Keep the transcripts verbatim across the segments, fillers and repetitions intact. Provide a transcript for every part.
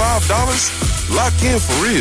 five dollars, lock in for real.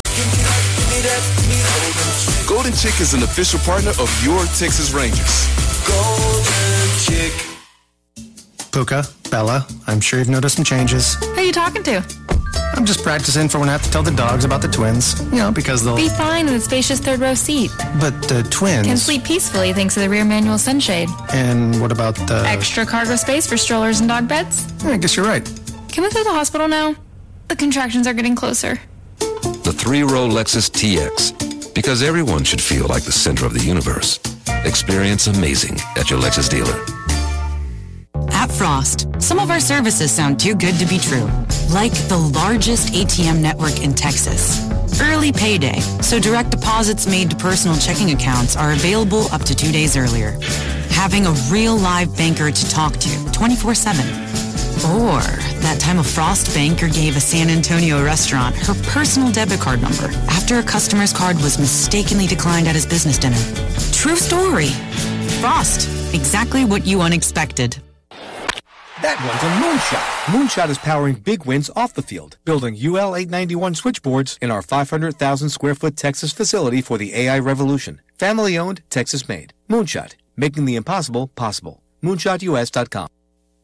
Golden Chick is an official partner of your Texas Rangers. Golden Chick. Puka, Bella, I'm sure you've noticed some changes. Who are you talking to? I'm just practicing for when I have to tell the dogs about the twins. You know, because they'll... Be fine in the spacious third row seat. But the twins... Can sleep peacefully thanks to the rear manual sunshade. And what about the... Extra cargo space for strollers and dog beds? I guess you're right. Can we go to the hospital now? The contractions are getting closer. The three-row Lexus T X. Because everyone should feel like the center of the universe. Experience amazing at your Lexus dealer. At Frost, some of our services sound too good to be true. Like the largest A T M network in Texas. Early payday, so direct deposits made to personal checking accounts are available up to two days earlier. Having a real live banker to talk to twenty-four seven. Or that time a Frost banker gave a San Antonio restaurant her personal debit card number after a customer's card was mistakenly declined at his business dinner. True story. Frost, exactly what you unexpected. That one's a moonshot. Moonshot is powering big wins off the field, building U L eight ninety-one switchboards in our five hundred thousand square foot Texas facility for the A I revolution. Family owned, Texas made. Moonshot, making the impossible possible. moonshot U S dot com.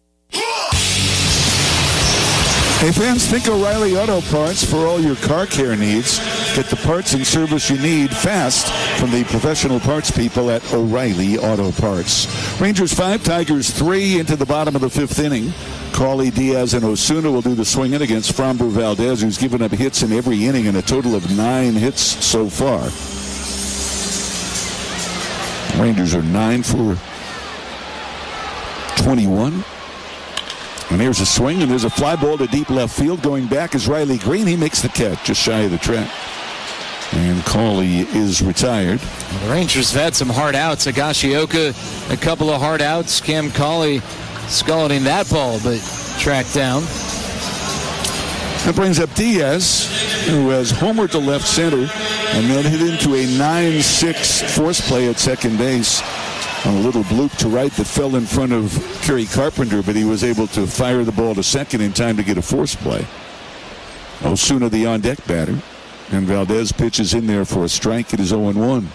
Hey fans, think O'Reilly Auto Parts for all your car care needs. Get the parts and service you need fast from the professional parts people at O'Reilly Auto Parts. Rangers five, Tigers three into the bottom of the fifth inning. Cawley, Diaz, and Osuna will do the swinging against Framber Valdez, who's given up hits in every inning and a total of nine hits so far. Rangers are nine for twenty-one. And here's a swing, and there's a fly ball to deep left field. Going back is Riley Green. He makes the catch just shy of the track. And Cawley is retired. Well, the Rangers have had some hard outs. Higashioka, a couple of hard outs. Cam Cawley scalding that ball, but tracked down. That brings up Diaz, who has homered to left center and then hit into a nine six force play at second base. On a little bloop to right that fell in front of Kerry Carpenter, but he was able to fire the ball to second in time to get a force play. Osuna, the on-deck batter, and Valdez pitches in there for a strike. It is oh one.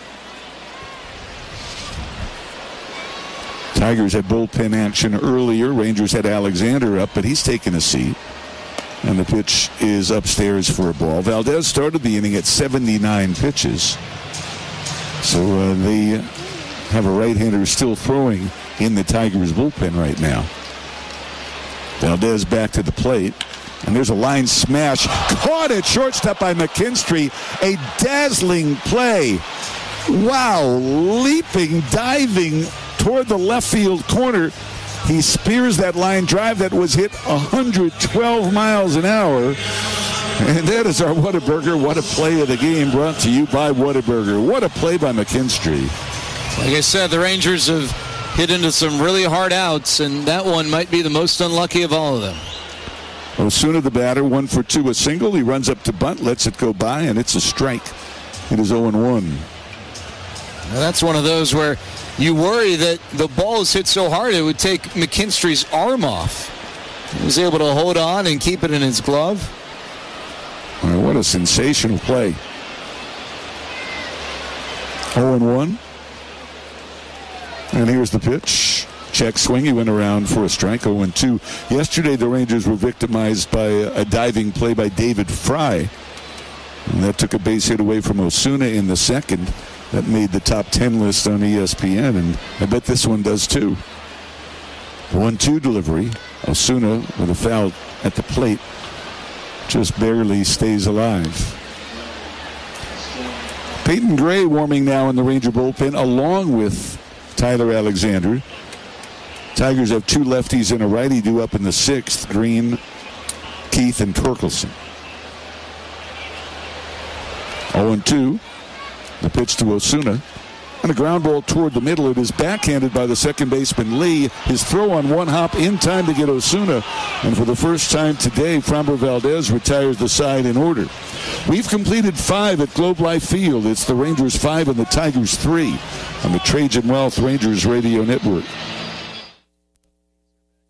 Tigers had bullpen action earlier. Rangers had Alexander up, but he's taken a seat. And the pitch is upstairs for a ball. Valdez started the inning at seventy-nine pitches. So uh, they... have a right-hander still throwing in the Tigers bullpen right now. Valdez back to the plate, and there's a line smash. Caught at shortstop by McKinstry. A dazzling play. Wow, leaping, diving toward the left field corner. He spears that line drive that was hit one hundred twelve miles an hour. And that is our Whataburger What a Play of the Game, brought to you by Whataburger. What a play by McKinstry. Like I said, the Rangers have hit into some really hard outs, and that one might be the most unlucky of all of them. Osuna, the batter, one for two, a single. He runs up to bunt, lets it go by, and it's a strike. It is oh one. Now that's one of those where you worry that the ball is hit so hard it would take McKinstry's arm off. He was able to hold on and keep it in his glove. Well, what a sensational play. oh one. And here's the pitch. Check swing. He went around for a strike. oh two. Yesterday, the Rangers were victimized by a diving play by David Fry. And that took a base hit away from Osuna in the second. That made the top ten list on E S P N. And I bet this one does too. one two delivery. Osuna with a foul at the plate. Just barely stays alive. Peyton Gray warming now in the Ranger bullpen along with Tyler Alexander. Tigers have two lefties and a righty due up in the sixth. Green, Keith, and Torkelson. oh two. The pitch to Osuna. And a ground ball toward the middle. It is backhanded by the second baseman Lee. His throw on one hop in time to get Osuna. And for the first time today, Framber Valdez retires the side in order. We've completed five at Globe Life Field. It's the Rangers five and the Tigers three on the Trajan Wealth Rangers Radio Network.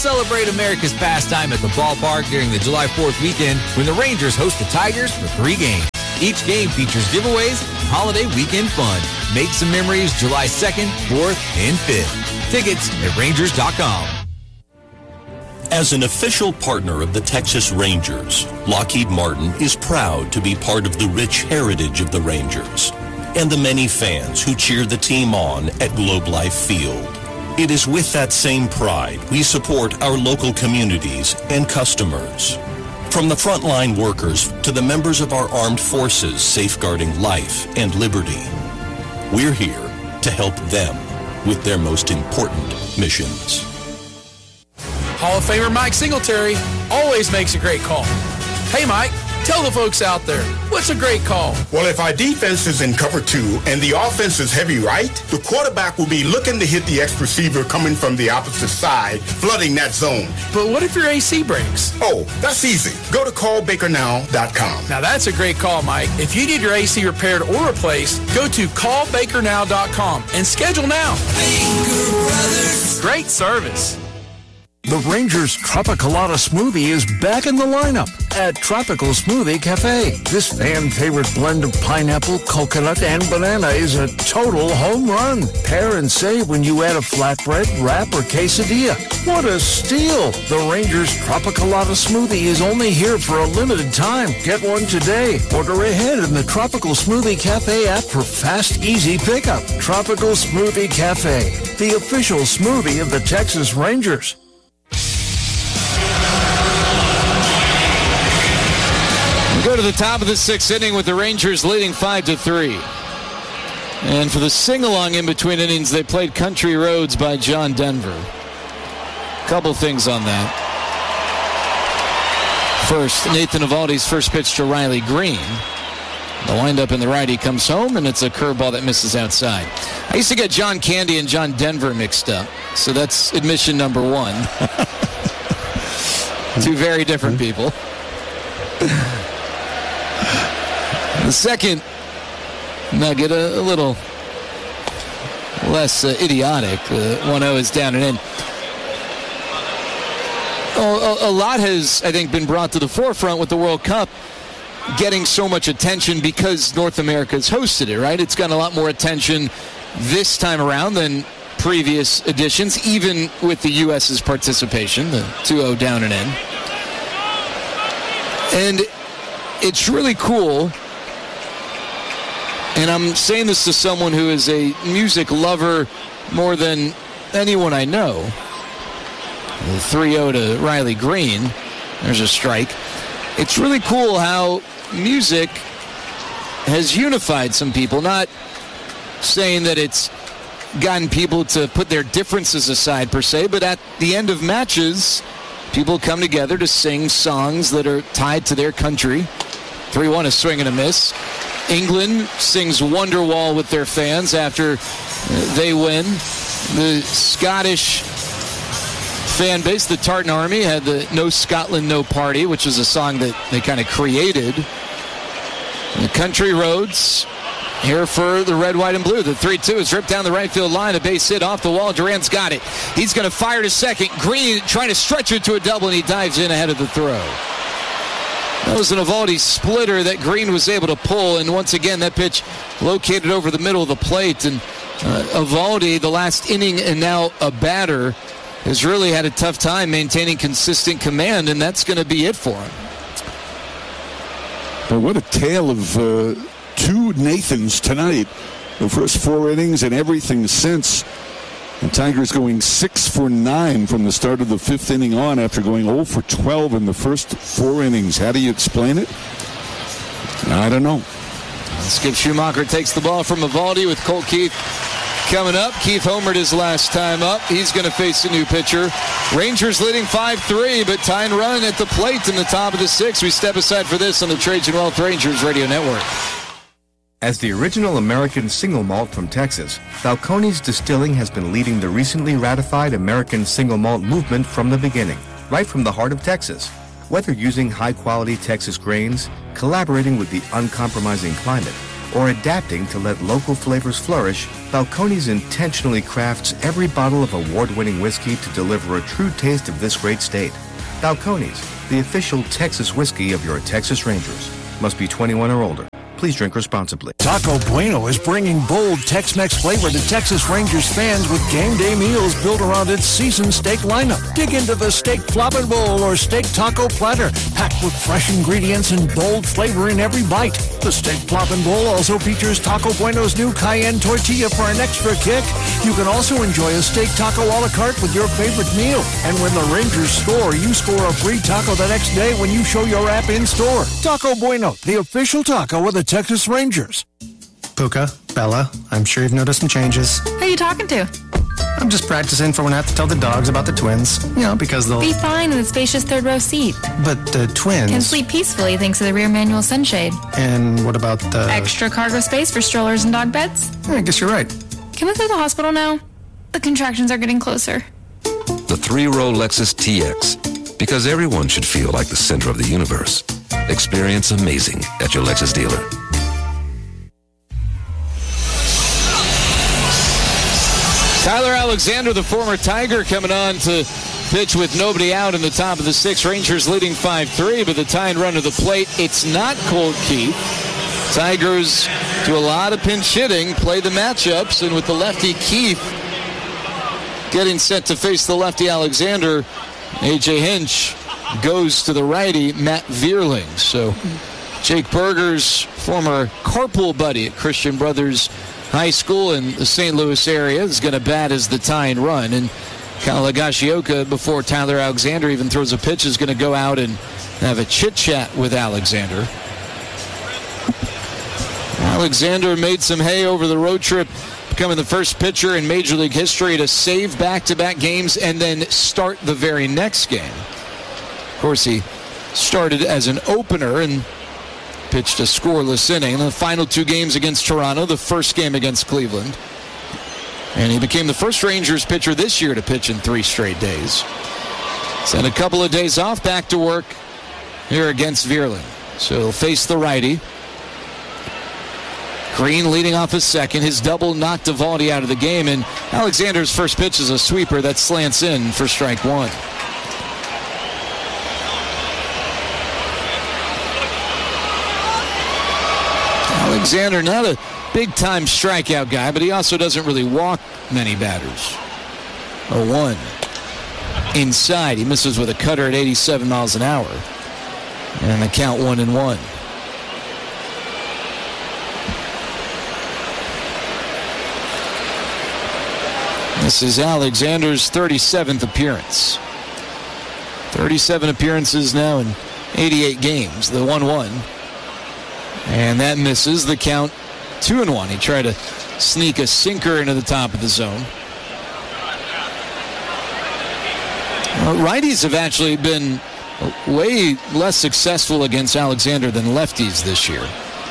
celebrate America's pastime at the ballpark during the July fourth weekend when the Rangers host the Tigers for three games. Each game features giveaways and holiday weekend fun. Make some memories July second, fourth, and fifth. Tickets at Rangers dot com. As an official partner of the Texas Rangers, Lockheed Martin is proud to be part of the rich heritage of the Rangers and the many fans who cheer the team on at Globe Life Field. It is with that same pride we support our local communities and customers. From the frontline workers to the members of our armed forces safeguarding life and liberty, we're here to help them with their most important missions. Hall of Famer Mike Singletary always makes a great call. Hey, Mike, tell the folks out there, what's a great call? Well, if our defense is in cover two and the offense is heavy right, the quarterback will be looking to hit the X receiver coming from the opposite side, flooding that zone. But what if your A C breaks? Oh, that's easy. Go to call baker now dot com. Now, that's a great call, Mike. If you need your A C repaired or replaced, go to call baker now dot com and schedule now. Baker Brothers. Great service. The Rangers Tropicalata Smoothie is back in the lineup at Tropical Smoothie Cafe. This fan-favorite blend of pineapple, coconut, and banana is a total home run. Pair and save when you add a flatbread, wrap, or quesadilla. What a steal! The Rangers Tropicalata Smoothie is only here for a limited time. Get one today. Order ahead in the Tropical Smoothie Cafe app for fast, easy pickup. Tropical Smoothie Cafe, the official smoothie of the Texas Rangers. We go to the top of the sixth inning with the Rangers leading five to three. And for the sing-along in between innings, they played Country Roads by John Denver. Couple things on that. First, Nathan Eovaldi's first pitch to Riley Green. The windup in the right, he comes home, and it's a curveball that misses outside. I used to get John Candy and John Denver mixed up, so that's admission number one. Two very different people. The second nugget, a, a little less uh, idiotic. Uh, one oh is down and in. Oh, a, a lot has, I think, been brought to the forefront with the World Cup getting so much attention because North America's hosted it, right? It's gotten a lot more attention this time around than previous editions, even with the U S's participation, the two oh down and in. And it's really cool, and I'm saying this to someone who is a music lover more than anyone I know. three oh to Riley Green. There's a strike. It's really cool how music has unified some people, not saying that it's gotten people to put their differences aside per se, but at the end of matches, people come together to sing songs that are tied to their country. three one, a swing and a miss. England sings Wonderwall with their fans after they win. The Scottish fan base, the Tartan Army, had the No Scotland, No Party, which is a song that they kind of created. The Country Roads here for the red, white, and blue. The three two is ripped down the right field line. A base hit off the wall. Duran's got it. He's going to fire to second. Green trying to stretch it to a double, and he dives in ahead of the throw. That was an Eovaldi splitter that Green was able to pull, and once again, that pitch located over the middle of the plate. And uh, Eovaldi, the last inning and now a batter, has really had a tough time maintaining consistent command, and that's going to be it for him. But what a tale of uh, two Nathans tonight. The first four innings and everything since. The Tigers going six for nine from the start of the fifth inning on after going oh for twelve in the first four innings. How do you explain it? I don't know. Skip Schumacher takes the ball from Eovaldi with Colt Keith coming up. Keith homered his last time up. He's going to face a new pitcher. Rangers leading five three, but tying run at the plate in the top of the sixth. We step aside for this on the Trajan Wealth Rangers Radio Network. As the original American single malt from Texas, Falcone's Distilling has been leading the recently ratified American single malt movement from the beginning, right from the heart of Texas. Whether using high-quality Texas grains, collaborating with the uncompromising climate, or adapting to let local flavors flourish, Balcones intentionally crafts every bottle of award-winning whiskey to deliver a true taste of this great state. Balcones, the official Texas whiskey of your Texas Rangers. Must be twenty-one or older. Please drink responsibly. Taco Bueno is bringing bold Tex-Mex flavor to Texas Rangers fans with game day meals built around its seasoned steak lineup. Dig into the steak flopping bowl or steak taco platter, packed with fresh ingredients and bold flavor in every bite. The steak flopping bowl also features Taco Bueno's new cayenne tortilla for an extra kick. You can also enjoy a steak taco a la carte with your favorite meal. And when the Rangers score, you score a free taco the next day when you show your app in-store. Taco Bueno, the official taco of the Texas Rangers. Puka, Bella, I'm sure you've noticed some changes. Who are you talking to? I'm just practicing for when I have to tell the dogs about the twins. You know, because they'll... Be fine in the spacious third row seat. But the twins... Can sleep peacefully thanks to the rear manual sunshade. And what about the... Extra cargo space for strollers and dog beds? I guess you're right. Can we go to the hospital now? The contractions are getting closer. The three-row Lexus T X. Because everyone should feel like the center of the universe. Experience amazing at your Lexus dealer. Tyler Alexander, the former Tiger, coming on to pitch with nobody out in the top of the sixth. Rangers leading five three, but the tying run to the plate, it's not Colt Keith. Tigers do a lot of pinch hitting, play the matchups, and with the lefty Keith getting set to face the lefty Alexander, A J Hinch goes to the righty Matt Vierling. So Jake Berger's former carpool buddy at Christian Brothers High School in the Saint Louis area is going to bat as the tying run. And Kyle Higashioka, before Tyler Alexander even throws a pitch, is going to go out and have a chit-chat with Alexander. Alexander made some hay over the road trip, becoming the first pitcher in Major League history to save back-to-back games and then start the very next game. Of course, he started as an opener and pitched a scoreless inning in the final two games against Toronto, the first game against Cleveland. And he became the first Rangers pitcher this year to pitch in three straight days. He's had a couple of days off, back to work here against Vierling. So he'll face the righty. Green leading off his second. His double knocked Eovaldi out of the game, and Alexander's first pitch is a sweeper that slants in for strike one. Alexander, not a big-time strikeout guy, but he also doesn't really walk many batters. oh one. Inside, he misses with a cutter at eighty-seven miles an hour. And the count one and one. This is Alexander's thirty-seventh appearance. thirty-seven appearances now in eighty-eight games. The one one. And that misses. The count two and one. He tried to sneak a sinker into the top of the zone. Well, righties have actually been way less successful against Alexander than lefties this year.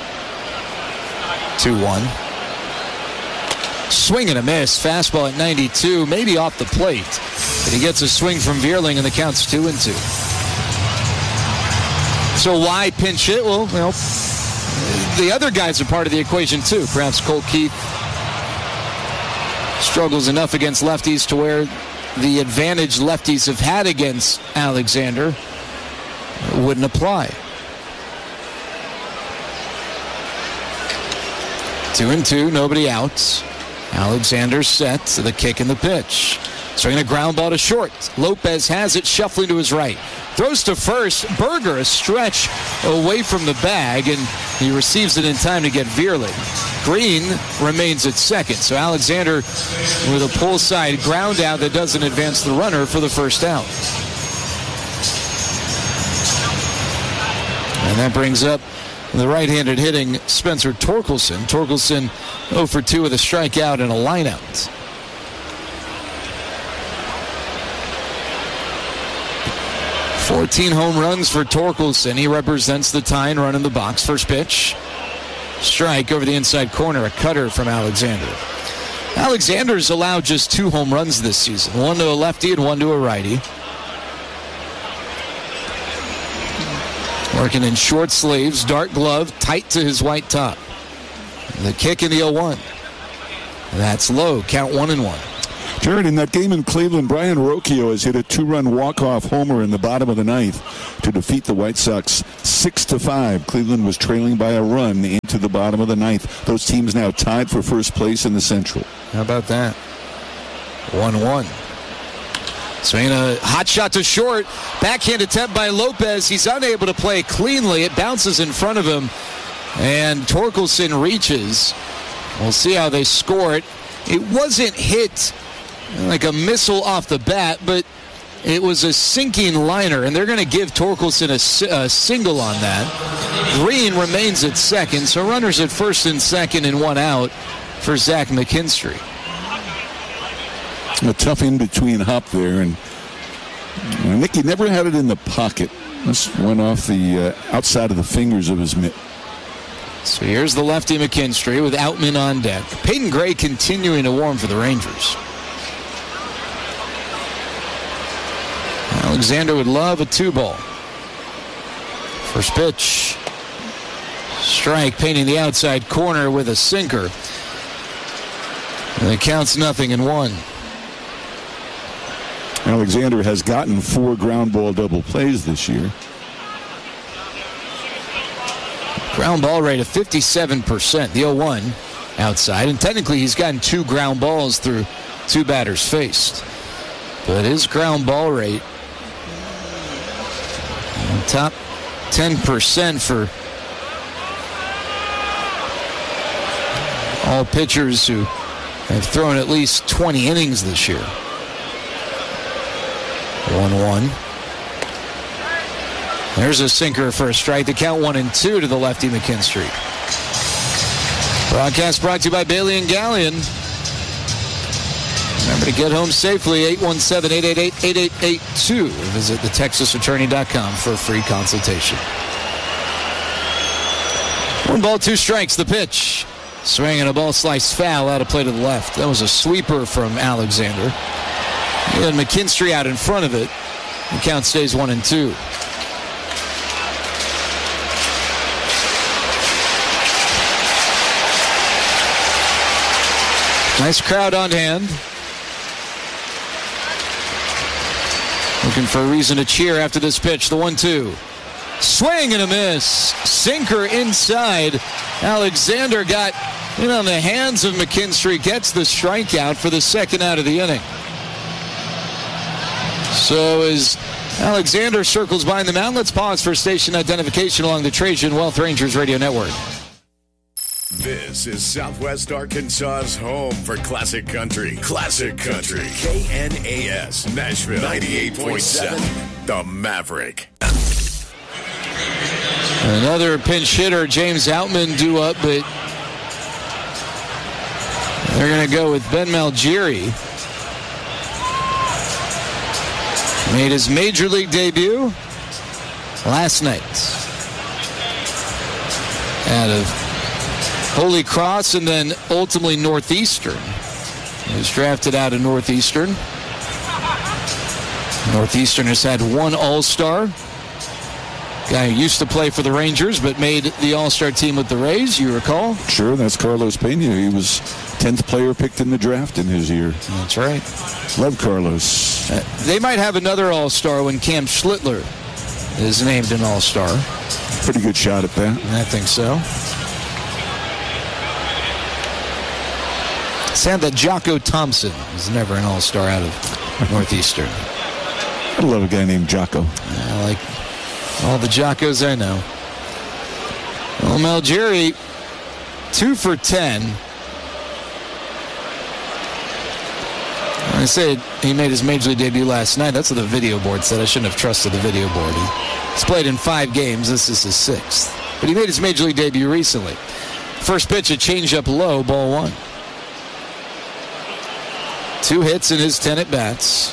two one. Swing and a miss. Fastball at ninety-two, maybe off the plate. But he gets a swing from Vierling, and the count's two and two. So why pinch hit? Well, you know, the other guys are part of the equation too. Perhaps Colt Keith struggles enough against lefties to where the advantage lefties have had against Alexander wouldn't apply. Two and two, nobody out. Alexander set to the kick and the pitch. Swinging a ground ball to short. Lopez has it, shuffling to his right. Throws to first. Berger a stretch away from the bag, and he receives it in time to get Vierling. Green remains at second. So Alexander with a pull side ground out that doesn't advance the runner for the first out. And that brings up the right-handed hitting Spencer Torkelson. Torkelson oh for two with a strikeout and a lineout. fourteen home runs for Torkelson. He represents the tying run in the box. First pitch. Strike over the inside corner. A cutter from Alexander. Alexander's allowed just two home runs this season. One to a lefty and one to a righty. Working in short sleeves, dark glove, tight to his white top. The kick in the oh one. That's low. Count one and one. Jared, in that game in Cleveland, Brian Rocchio has hit a two-run walk-off homer in the bottom of the ninth to defeat the White Sox six to five. Cleveland was trailing by a run into the bottom of the ninth. Those teams now tied for first place in the Central. How about that? one one. Swinging a hot shot to short. Backhand attempt by Lopez. He's unable to play cleanly. It bounces in front of him. And Torkelson reaches. We'll see how they score it. It wasn't hit like a missile off the bat, but it was a sinking liner, and they're going to give Torkelson a, a single on that. Green remains at second, so runners at first and second and one out for Zach McKinstry. A tough in-between hop there, and Nicky never had it in the pocket. This went off the uh, outside of the fingers of his mitt. So here's the lefty McKinstry with Outman on deck. Peyton Gray continuing to warm for the Rangers. Alexander would love a two ball. First pitch. Strike, painting the outside corner with a sinker. And it counts nothing in one. Alexander has gotten four ground ball double plays this year. Ground ball rate of fifty-seven percent. The oh one outside. And technically he's gotten two ground balls through two batters faced. But his ground ball rate, top ten percent for all pitchers who have thrown at least twenty innings this year. one one. There's a sinker for a strike. To count one and two to the lefty McKinstry. Broadcast brought to you by Bailey and Gallion. Remember to get home safely. eight one seven, eight eight eight, eight eight eight two. Visit the texas attorney dot com for a free consultation. One ball, two strikes. The pitch. Swing and a ball sliced foul out of play to the left. That was a sweeper from Alexander. And McKinstry out in front of it. The count stays one and two. Nice crowd on hand. Looking for a reason to cheer after this pitch. The one two. Swing and a miss. Sinker inside. Alexander got in on the hands of McKinstry. Gets the strikeout for the second out of the inning. So as Alexander circles behind the mound, let's pause for station identification along the Trajan Wealth Rangers Radio Network. This is Southwest Arkansas's home for classic country. Classic country. K N A S, Nashville, ninety-eight point seven, The Maverick. Another pinch hitter, James Outman, due up, but they're going to go with Ben Malgeri. Made his major league debut last night out of Holy Cross and then ultimately Northeastern. He was drafted out of Northeastern. Northeastern has had one All-Star. Guy who used to play for the Rangers but made the All-Star team with the Rays, you recall? Sure, that's Carlos Pena. He was tenth player picked in the draft in his year. That's right. Love Carlos. Uh, they might have another All-Star when Cam Schlittler is named an All-Star. Pretty good shot at that. I think so. Sad that Jocko Thompson was never an All-Star out of Northeastern. I love a guy named Jocko. I like all the Jockos I know. Well, Malgeri, two for ten. I said he made his major league debut last night. That's what the video board said. I shouldn't have trusted the video board. He's played in five games. This is his sixth. But he made his major league debut recently. First pitch, a changeup low, ball one. Two hits in his ten at-bats.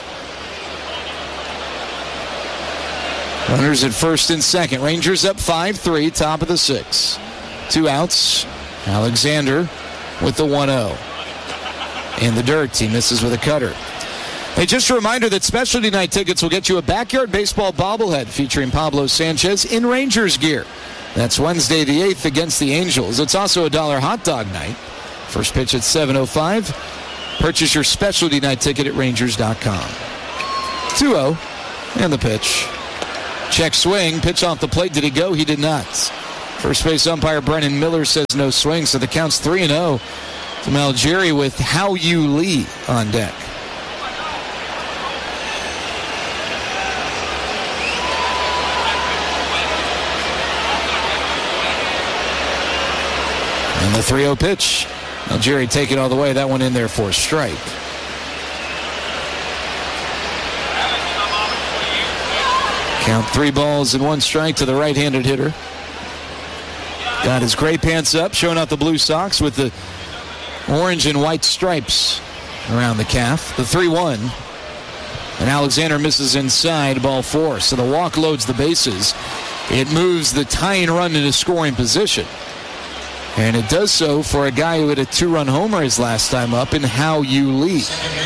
Runners at first and second. Rangers up five three, top of the six. Two outs. Alexander with the one oh. In the dirt, he misses with a cutter. Hey, just a reminder that Specialty Night tickets will get you a backyard baseball bobblehead featuring Pablo Sanchez in Rangers gear. That's Wednesday the eighth against the Angels. It's also a dollar hot dog night. First pitch at seven oh five. Purchase your specialty night ticket at Rangers dot com. two oh, and the pitch. Check swing, pitch off the plate. Did he go? He did not. First base umpire Brennan Miller says no swing, so the count's three and oh to Algieri with How You Lee on deck. And the three oh pitch. Algieri take it all the way. That one in there for a strike. Count three balls and one strike to the right-handed hitter. Got his gray pants up, showing out the blue socks with the orange and white stripes around the calf. The three one. And Alexander misses inside, ball four. So the walk loads the bases. It moves the tying run into scoring position. And it does so for a guy who had a two-run homer his last time up in How You Lee.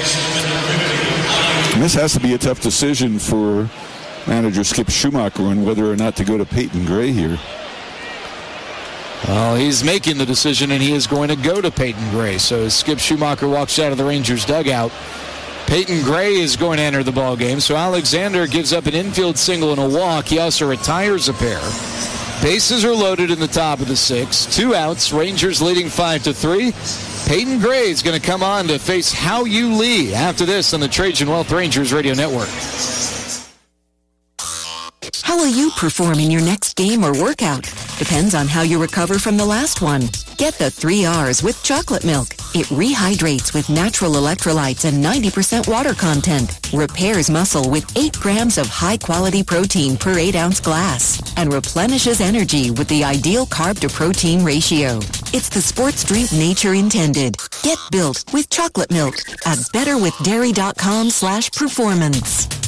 And this has to be a tough decision for manager Skip Schumacher on whether or not to go to Peyton Gray here. Well, he's making the decision, and he is going to go to Peyton Gray. So as Skip Schumacher walks out of the Rangers dugout, Peyton Gray is going to enter the ball game. So Alexander gives up an infield single and a walk. He also retires a pair. Bases are loaded in the top of the sixth. Two outs. Rangers leading five to three. Peyton Gray is going to come on to face How You Lee after this on the Trajan Wealth Rangers Radio Network. How will you perform in your next game or workout? Depends on how you recover from the last one. Get the three R's with chocolate milk. It rehydrates with natural electrolytes and ninety percent water content. Repairs muscle with eight grams of high-quality protein per eight ounce glass. And replenishes energy with the ideal carb-to-protein ratio. It's the sports drink nature intended. Get built with chocolate milk at betterwithdairy.com slash performance.